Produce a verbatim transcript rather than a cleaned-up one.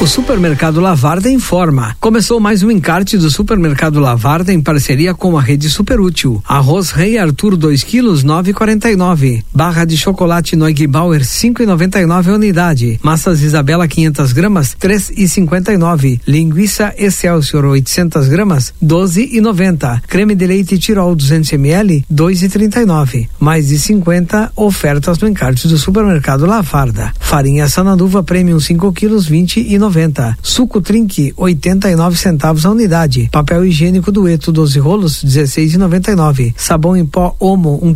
Supermercado Lavarda informa. Começou mais um encarte do Supermercado Lavarda em parceria com a Rede Superútil. Arroz Rei Arthur dois quilos, nove e quarenta e nove. Barra de chocolate Neugbauer, cinco e noventa e nove a unidade. Massas Isabela quinhentas gramas, três e cinquenta e nove. Linguiça Excelsior oitocentas gramas, doze e noventa. Creme de leite Tirol duzentos mililitros, dois e trinta e nove. Mais de cinquenta ofertas no encarte do Supermercado Lavarda. Farinha Sanaduva Premium cinco quilos, vinte e noventa. Suco Trinque, oitenta e nove centavos a unidade. Papel higiênico Dueto doze rolos, dezesseis e noventa e nove. Sabão em pó Omo, um